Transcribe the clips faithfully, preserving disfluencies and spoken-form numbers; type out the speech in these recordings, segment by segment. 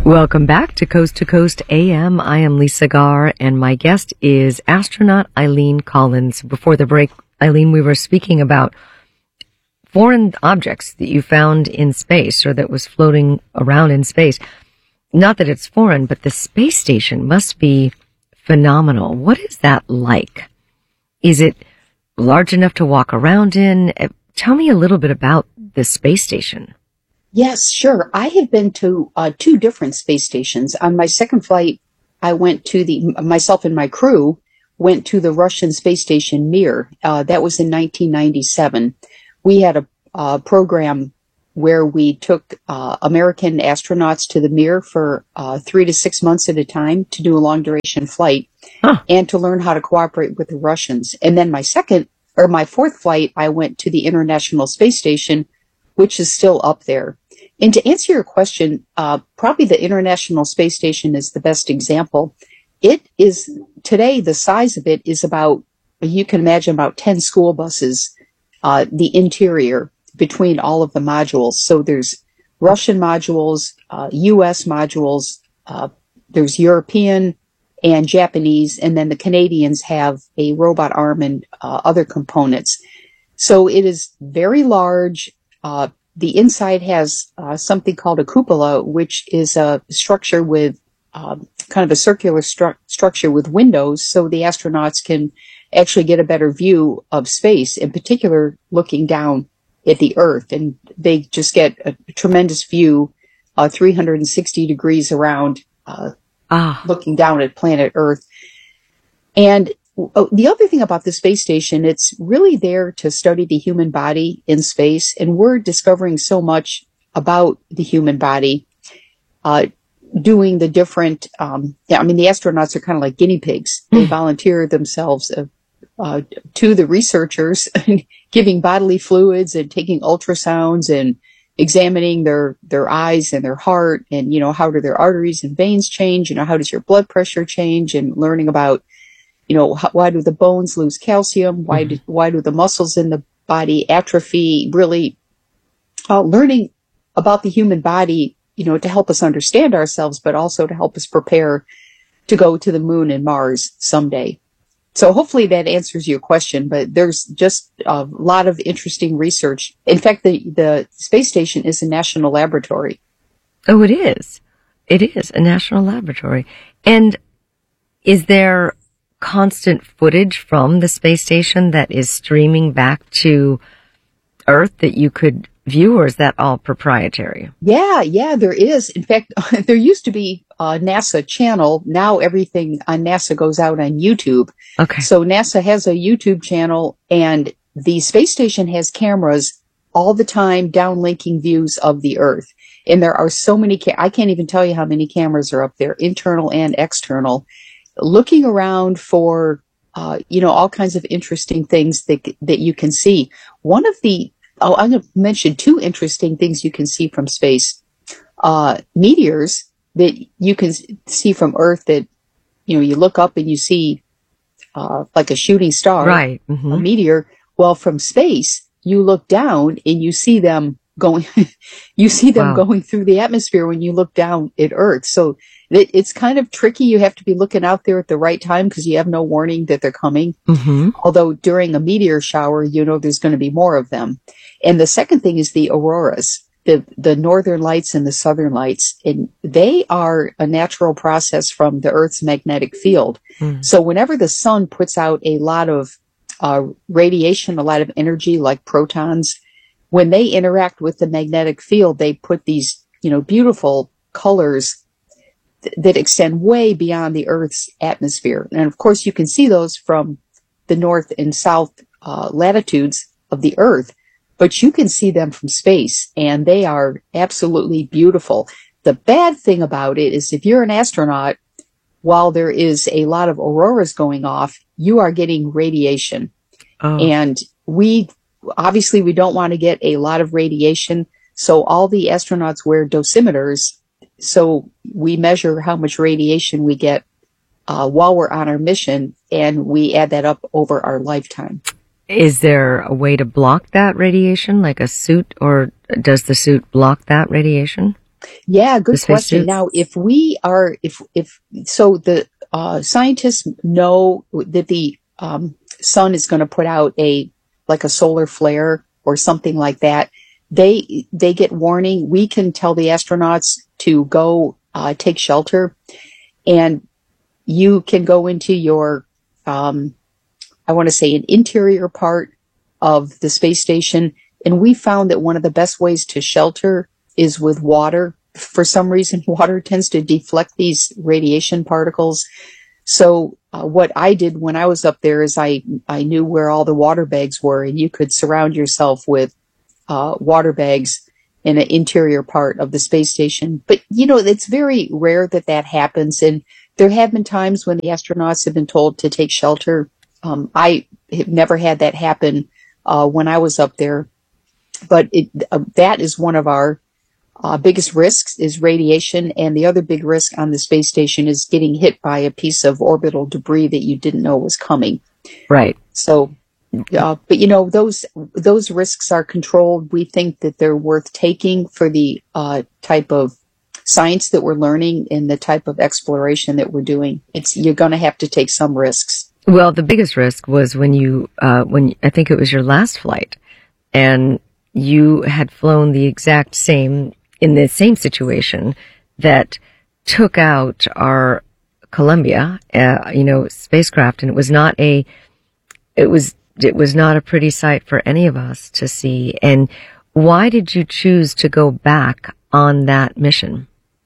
Welcome back to Coast to Coast A M. I am Lisa Garr, and my guest is astronaut Eileen Collins. Before the break, Eileen, we were speaking about foreign objects that you found in space or that was floating around in space. Not that it's foreign, but the space station must be phenomenal. What is that like? Is it large enough to walk around in? Tell me a little bit about the space station. Yes, sure. I have been to uh, two different space stations. On my second flight, I went to the, myself and my crew went to the Russian space station Mir. Uh, that was in nineteen ninety-seven. We had a, a program where we took uh, American astronauts to the Mir for uh, three to six months at a time to do a long duration flight huh. and to learn how to cooperate with the Russians. And then my second, or my fourth flight, I went to the International Space Station, which is still up there. And to answer your question, uh, probably the International Space Station is the best example. It is, today, the size of it is about, you can imagine about ten school buses, uh, the interior between all of the modules. So there's Russian modules, uh, U S modules, uh, there's European and Japanese, and then the Canadians have a robot arm and uh, other components. So it is very large. Uh, the inside has uh, something called a cupola, which is a structure with uh, kind of a circular stru- structure with windows, so the astronauts can actually get a better view of space, in particular looking down at the Earth. And they just get a tremendous view, uh, three hundred sixty degrees around, uh, ah. looking down at planet Earth. And oh, the other thing about the space station, it's really there to study the human body in space. And we're discovering so much about the human body, uh, doing the different, um, yeah, I mean, the astronauts are kind of like guinea pigs. They volunteer themselves uh, uh, to the researchers, giving bodily fluids and taking ultrasounds and examining their, their eyes and their heart and, you know, how do their arteries and veins change? You know, how does your blood pressure change? And learning about, you know, how, why do the bones lose calcium? Why do, why do the muscles in the body atrophy? Really uh, learning about the human body, you know, to help us understand ourselves, but also to help us prepare to go to the moon and Mars someday. So hopefully that answers your question, but there's just a lot of interesting research. In fact, the, the space station is a national laboratory. Oh, it is. It is a national laboratory. And is there constant footage from the space station that is streaming back to Earth that you could view, or is that all proprietary? Yeah, yeah, there is. In fact, there used to be a NASA channel. Now everything on NASA goes out on YouTube. Okay. So NASA has a YouTube channel, and the space station has cameras all the time downlinking views of the Earth. And there are so many, ca- I can't even tell you how many cameras are up there, internal and external, looking around for, uh, you know, all kinds of interesting things that, that you can see. One of the, oh, I'm going to mention two interesting things you can see from space. Uh, meteors that you can see from Earth that, you know, you look up and you see, uh, like a shooting star, right? Mm-hmm. A meteor. Well, from space, you look down and you see them going, you see them wow. going through the atmosphere when you look down at Earth. So it, it's kind of tricky. You have to be looking out there at the right time because you have no warning that they're coming. Mm-hmm. Although during a meteor shower, you know, there's going to be more of them. And the second thing is the auroras, the, the northern lights and the southern lights. And they are a natural process from the Earth's magnetic field. Mm. So whenever the sun puts out a lot of uh, radiation, a lot of energy like protons, when they interact with the magnetic field, they put these, you know, beautiful colors th- that extend way beyond the Earth's atmosphere. And of course, you can see those from the north and south uh, latitudes of the Earth, but you can see them from space, and they are absolutely beautiful. The bad thing about it is if you're an astronaut, while there is a lot of auroras going off, you are getting radiation. Oh. And we Obviously, we don't want to get a lot of radiation, so all the astronauts wear dosimeters, so we measure how much radiation we get uh, while we're on our mission, and we add that up over our lifetime. Is there a way to block that radiation, like a suit, or does the suit block that radiation? Yeah, the good question. spacesuits? Now, if we are, if, if, so the, uh, scientists know that the, um, sun is going to put out a, like a solar flare or something like that. They, they get warning. We can tell the astronauts to go, uh, take shelter, and you can go into your, um, I want to say an interior part of the space station. And we found that one of the best ways to shelter is with water. For some reason, water tends to deflect these radiation particles. So uh, what I did when I was up there is I, I knew where all the water bags were, and you could surround yourself with uh, water bags in an interior part of the space station. But, you know, it's very rare that that happens. And there have been times when the astronauts have been told to take shelter. Um, I have never had that happen uh, when I was up there. But it, uh, that is one of our uh, biggest risks is radiation. And the other big risk on the space station is getting hit by a piece of orbital debris that you didn't know was coming. Right. So, uh, but you know, those, those risks are controlled. We think that they're worth taking for the uh, type of science that we're learning and the type of exploration that we're doing. It's, you're going to have to take some risks. Well, the biggest risk was when you, uh, when I think it was your last flight, and you had flown the exact same, in the same situation that took out our Columbia, uh, you know, spacecraft, and it was not a, it was, it was not a pretty sight for any of us to see. And why did you choose to go back on that mission?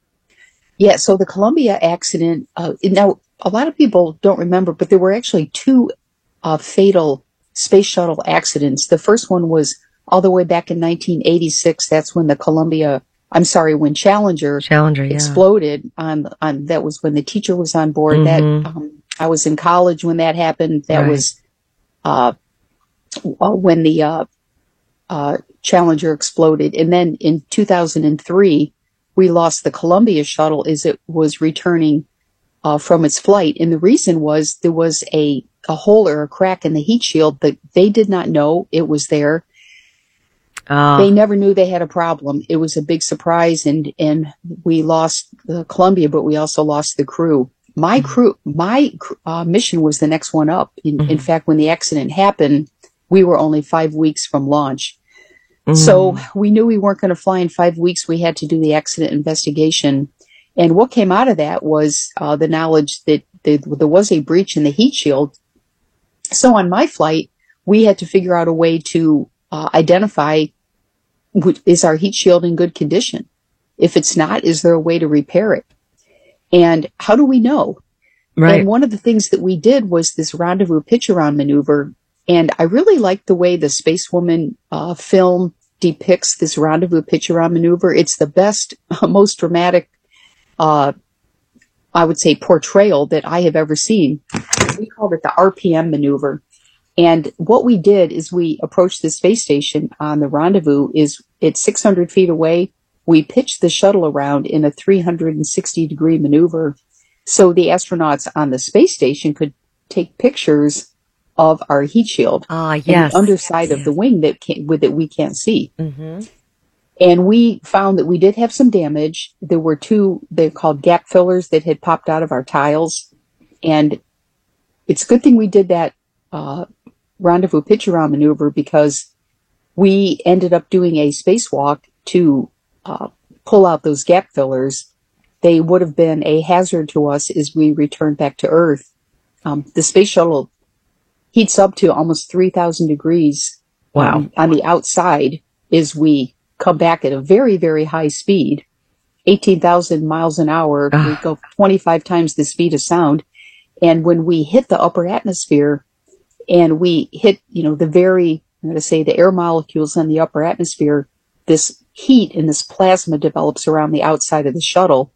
Yeah, so the Columbia accident, uh, now a lot of people don't remember, but there were actually two uh, fatal space shuttle accidents. The first one was all the way back in nineteen eighty-six. That's when the Columbia, I'm sorry, when Challenger, Challenger yeah. exploded. On, on that was when the teacher was on board. Mm-hmm. That um, I was in college when that happened. That right. was uh, when the uh, uh, Challenger exploded. And then in two thousand three, we lost the Columbia shuttle as it was returning uh, from its flight. And the reason was there was a, a hole or a crack in the heat shield, but they did not know it was there. Uh, they never knew they had a problem. It was a big surprise, and, and we lost the Columbia, but we also lost the crew. My mm-hmm. crew, my uh, mission was the next one up. In, mm-hmm. in fact, when the accident happened, we were only five weeks from launch. Mm-hmm. So we knew we weren't going to fly in five weeks. We had to do the accident investigation. And what came out of that was uh, the knowledge that there, there was a breach in the heat shield. So on my flight, we had to figure out a way to uh, identify, is our heat shield in good condition? If it's not, is there a way to repair it? And how do we know? Right. And one of the things that we did was this rendezvous pitch-around maneuver. And I really like the way the Spacewoman uh, film depicts this rendezvous pitch-around maneuver. It's the best, most dramatic, uh, I would say, portrayal that I have ever seen. We called it the R P M maneuver. And what we did is we approached the space station on the rendezvous. Is it's six hundred feet away. We pitched the shuttle around in a three hundred sixty degree maneuver so the astronauts on the space station could take pictures of our heat shield. Ah, yes. And the underside yes. of the wing that can, with that we can't see. Mm-hmm. And we found that we did have some damage. There were two, they're called gap fillers, that had popped out of our tiles. And it's a good thing we did that uh, rendezvous pitch-around maneuver, because we ended up doing a spacewalk to uh, pull out those gap fillers. They would have been a hazard to us as we returned back to Earth. Um, the space shuttle heats up to almost three thousand degrees wow. um, on the outside as we come back at a very, very high speed, eighteen thousand miles an hour. Uh. We go twenty-five times the speed of sound. And when we hit the upper atmosphere and we hit, you know, the very, I'm going to say the air molecules in the upper atmosphere, this heat and this plasma develops around the outside of the shuttle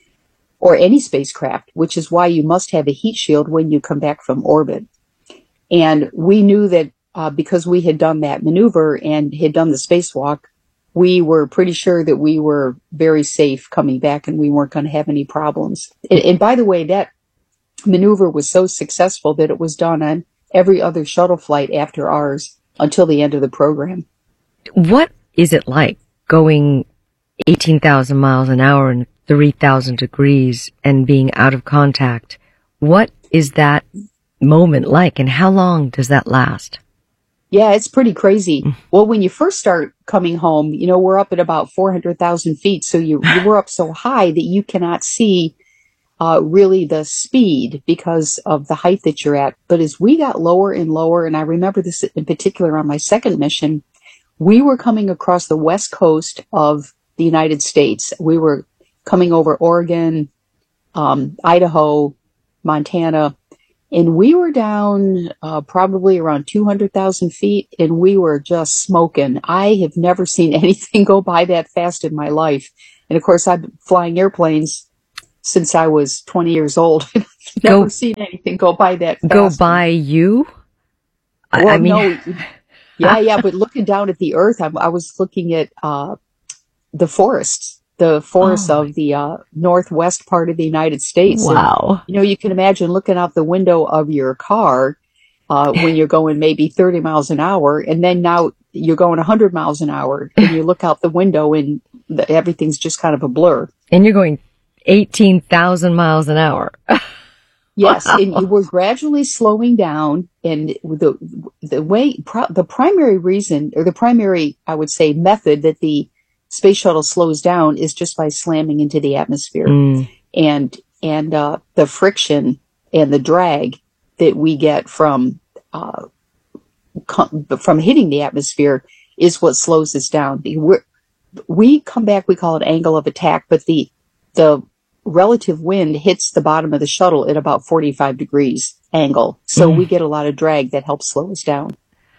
or any spacecraft, which is why you must have a heat shield when you come back from orbit. And we knew that uh, because we had done that maneuver and had done the spacewalk, we were pretty sure that we were very safe coming back and we weren't going to have any problems. And, and by the way, that maneuver was so successful that it was done on every other shuttle flight after ours until the end of the program. What is it like going eighteen thousand miles an hour and three thousand degrees and being out of contact. What is that moment like, and how long does that last? Yeah, it's pretty crazy. Well, when you first start coming home, you know, we're up at about four hundred thousand feet. So you, you were up so high that you cannot see uh, really the speed because of the height that you're at. But as we got lower and lower, and I remember this in particular on my second mission, we were coming across the west coast of the United States. We were coming over Oregon, um, Idaho, Montana, and we were down uh, probably around two hundred thousand feet, and we were just smoking. I have never seen anything go by that fast in my life. And of course, I've been flying airplanes since I was twenty years old. Never go, seen anything go by that fast. Go by you? Well, I mean, no, yeah, yeah. But looking down at the earth, I, I was looking at uh, the forests, the forests oh. of the uh, northwest part of the United States. Wow. And, you know, you can imagine looking out the window of your car uh, when you're going maybe thirty miles an hour, and then now you're going one hundred miles an hour, and you look out the window and the, everything's just kind of a blur. And you're going eighteen thousand miles an hour. Yes, wow. And we're gradually slowing down, and the the way pro, the primary reason, or the primary, I would say, method that the space shuttle slows down is just by slamming into the atmosphere, mm. and and uh, the friction and the drag that we get from uh, com- from hitting the atmosphere is what slows us down. We're, we come back, we call it angle of attack, but the the relative wind hits the bottom of the shuttle at about forty-five degrees angle. So mm. we get a lot of drag that helps slow us down.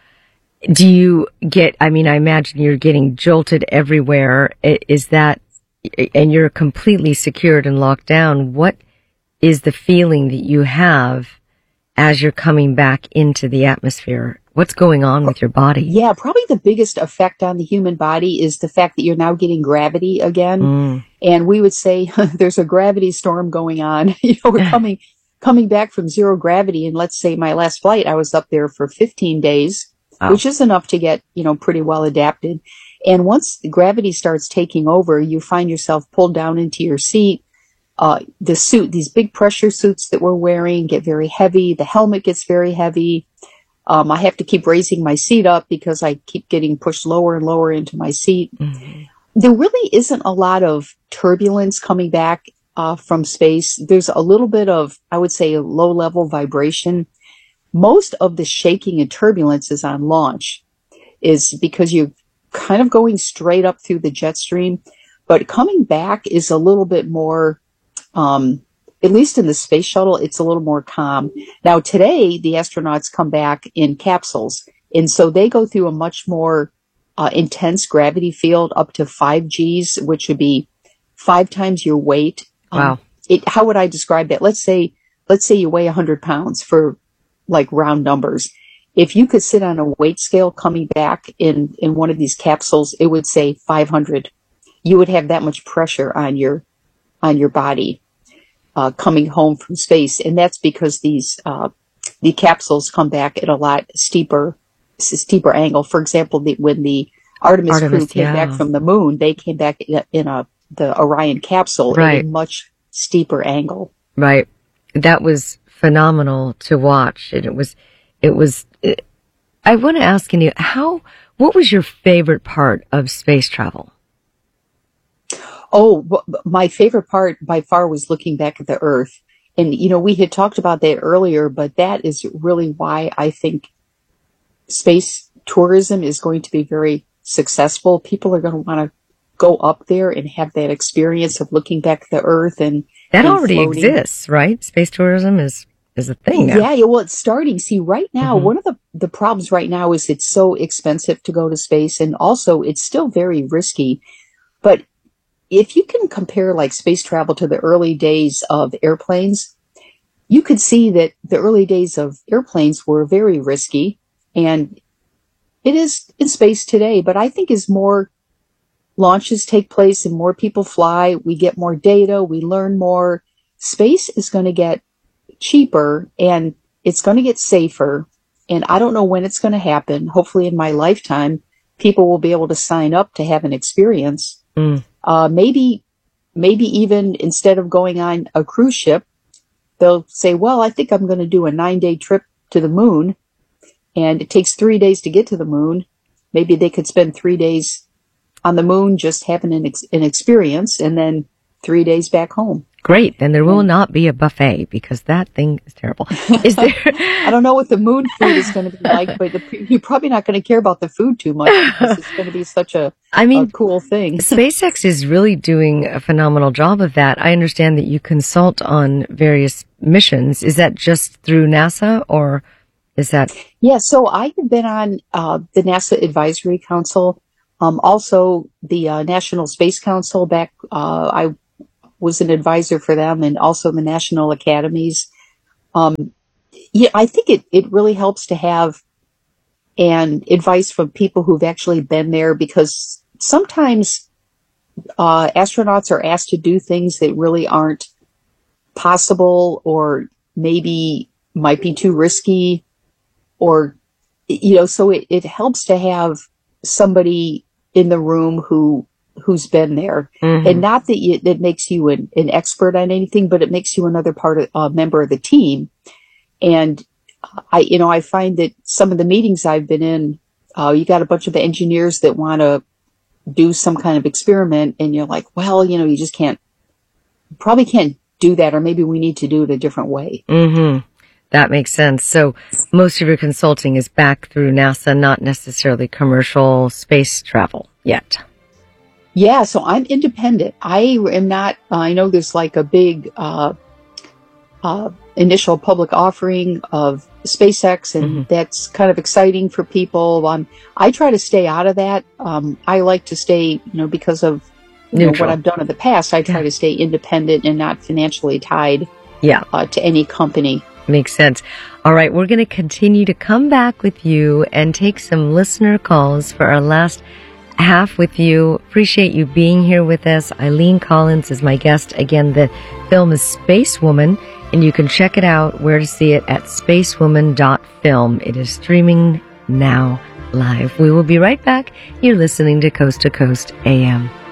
Do you get, I mean, I imagine you're getting jolted everywhere. Is that, and you're completely secured and locked down. What is the feeling that you have as you're coming back into the atmosphere? What's going on with your body? Yeah, probably the biggest effect on the human body is the fact that you're now getting gravity again. Mm. And we would say there's a gravity storm going on. You know, we're coming coming back from zero gravity. And let's say my last flight, I was up there for fifteen days, oh. which is enough to get, you know, pretty well adapted. And once gravity starts taking over, you find yourself pulled down into your seat. Uh, the suit, these big pressure suits that we're wearing get very heavy. The helmet gets very heavy. Um, I have to keep raising my seat up because I keep getting pushed lower and lower into my seat. Mm-hmm. There really isn't a lot of turbulence coming back uh, from space. There's a little bit of, I would say, low level vibration. Most of the shaking and turbulence is on launch, is because you're kind of going straight up through the jet stream. But coming back is a little bit more, um, at least in the space shuttle, it's a little more calm. Now, today, the astronauts come back in capsules, and so they go through a much more uh, intense gravity field, up to five Gs, which would be five times your weight. Wow. Um, it, how would I describe that? Let's say, let's say you weigh one hundred pounds for like round numbers. If you could sit on a weight scale coming back in, in one of these capsules, it would say five hundred. You would have that much pressure on your, on your body. Uh, coming home from space, and that's because these uh, the capsules come back at a lot steeper, steeper angle. For example, the, when the Artemis, Artemis crew came yeah. back from the moon, they came back in a the Orion capsule right. at a much steeper angle. Right, that was phenomenal to watch, and it was, it was. It, I want to ask you, how, what was your favorite part of space travel? Oh, my favorite part by far was looking back at the Earth. And, you know, we had talked about that earlier, but that is really why I think space tourism is going to be very successful. People are going to want to go up there and have that experience of looking back at the Earth. And that and already floating. exists, right? Space tourism is, is a thing now. Yeah, yeah, well, it's starting. See, right now, mm-hmm. one of the, the problems right now is it's so expensive to go to space, and also it's still very risky. But if you can compare like space travel to the early days of airplanes, you could see that the early days of airplanes were very risky, and it is in space today. But I think as more launches take place and more people fly, we get more data, we learn more. Space is going to get cheaper and it's going to get safer. And I don't know when it's going to happen. Hopefully in my lifetime, people will be able to sign up to have an experience. Mm. Uh, maybe, maybe even instead of going on a cruise ship, they'll say, well, I think I'm going to do a nine day trip to the moon, and it takes three days to get to the moon. Maybe they could spend three days on the moon just having an, ex- an experience, and then three days back home. Great. Then there will not be a buffet, because that thing is terrible. Is there? I don't know what the moon food is going to be like, but the, you're probably not going to care about the food too much, because it's going to be such a, I mean, a cool thing. SpaceX is really doing a phenomenal job of that. I understand that you consult on various missions. Is that just through NASA, or is that? Yeah, so I have been on uh, the NASA Advisory Council, um, also the uh, National Space Council. Back, uh, I was an advisor for them, and also the National Academies. Um, yeah, I think it, it really helps to have an advice from people who've actually been there, because sometimes uh, astronauts are asked to do things that really aren't possible, or maybe might be too risky, or, you know, so it, it helps to have somebody in the room who who's been there. Mm-hmm. And not that you, that makes you an, an expert on anything, but it makes you another part of a uh, member of the team. And I, you know, I find that some of the meetings I've been in, uh, you got a bunch of engineers that want to do some kind of experiment, and you're like, well, you know, you just can't, probably can't do that, or maybe we need to do it a different way. Mm-hmm. That makes sense. So most of your consulting is back through NASA, not necessarily commercial space travel yet. Yeah, so I'm independent. I am not, uh, I know there's like a big uh, uh, initial public offering of SpaceX, and mm-hmm. that's kind of exciting for people. Um, I try to stay out of that. Um, I like to stay, you know, because of you know, what I've done in the past, I try yeah. to stay independent and not financially tied yeah. uh, to any company. Makes sense. All right, we're going to continue to come back with you and take some listener calls for our last half with you. Appreciate you being here with us. Eileen Collins is my guest. Again, the film is Spacewoman, and you can check it out, where to see it, at spacewoman dot film. It is streaming now live. We will be right back. You're listening to Coast to Coast A M.